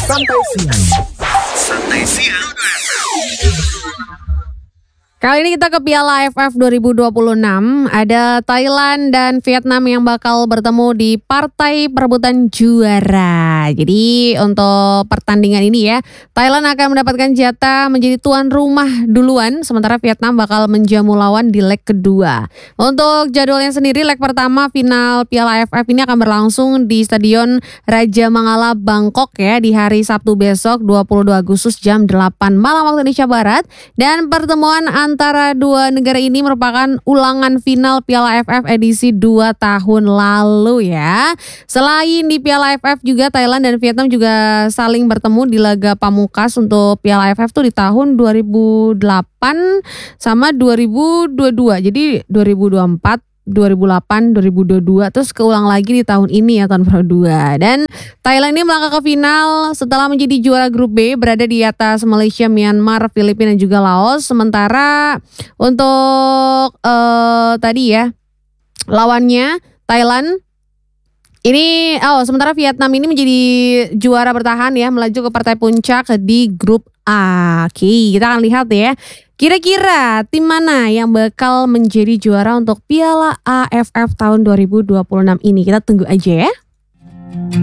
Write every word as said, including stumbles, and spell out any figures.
Santai siang. Santai siang. Kali ini kita ke Piala A F F dua ribu dua puluh enam. Ada Thailand dan Vietnam yang bakal bertemu di partai perebutan juara. Jadi untuk pertandingan ini ya, Thailand akan mendapatkan jatah menjadi tuan rumah duluan, sementara Vietnam bakal menjamu lawan di leg kedua. Untuk jadwalnya sendiri, leg pertama final Piala A F F ini akan berlangsung di Stadion Raja Mangala Bangkok ya, di hari Sabtu besok dua puluh dua Agustus jam delapan malam waktu Indonesia Barat. Dan pertemuan antara dua negara ini merupakan ulangan final Piala A F F edisi dua tahun lalu ya. Selain di Piala A F F juga Thailand dan Vietnam juga saling bertemu di laga pamungkas untuk Piala A F F tuh di tahun dua ribu delapan sama dua ribu dua puluh dua. Jadi dua ribu dua puluh empat, dua ribu delapan, dua ribu dua puluh dua, terus keulang lagi di tahun ini ya, tahun dua ribu dua puluh dua. Dan Thailand ini melangkah ke final setelah menjadi juara grup B, berada di atas Malaysia, Myanmar, Filipina dan juga Laos. Sementara untuk uh, tadi ya lawannya Thailand ini, oh sementara Vietnam ini menjadi juara bertahan ya, melaju ke partai puncak di grup A. Oke, kita akan lihat ya. Kira-kira tim mana yang bakal menjadi juara untuk Piala A F F tahun dua ribu dua puluh enam ini? Kita tunggu aja ya.